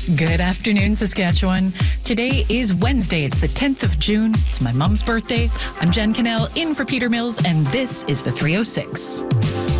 Good afternoon, Saskatchewan. Today is Wednesday. It's the 10th of June. It's my mom's birthday. I'm Jen Cannell in for Peter Mills, and this is the 306.